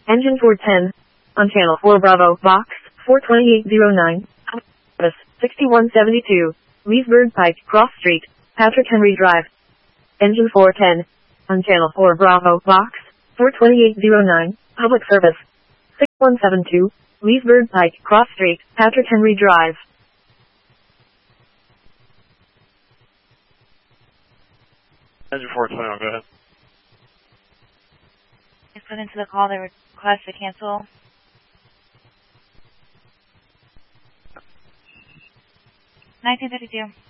Engine 410. On channel 4 Bravo, box 42809. Service 6172. Leesburg Pike, Cross Street, Patrick Henry Drive. Engine 410. On channel 4 Bravo, box 42809. Public service 6172. Leesburg Pike, Cross Street, Patrick Henry Drive. Engine 421, go ahead. Just put into the call the request to cancel. $19.52.